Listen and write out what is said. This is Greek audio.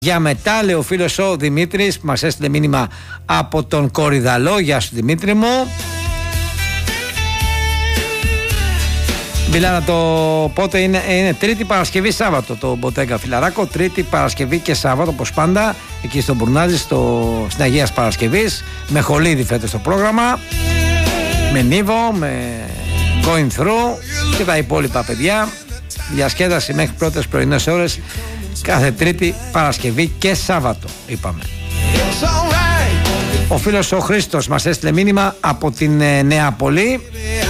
Για μετά, λέει ο φίλος ο Δημήτρης που μας έστειλε μήνυμα από τον Κορυδαλό. Γεια σου Δημήτρη μου. Μιλάνα το πότε είναι Τρίτη, Παρασκευή, Σάββατο το Μποτέγκα Φιλαράκο. Τρίτη, Παρασκευή και Σάββατο όπως πάντα. Εκεί στον Μπουρνάζη, στην Αγίας Παρασκευής. Με Χολίδη φέτος το πρόγραμμα. Με Νίβο, με Going Through και τα υπόλοιπα παιδιά. Διασκέδαση μέχρι πρώτες πρωινές ώρες κάθε Τρίτη, Παρασκευή και Σάββατο είπαμε. Ο φίλος ο Χρήστος μας έστειλε μήνυμα από την Νεάπολη.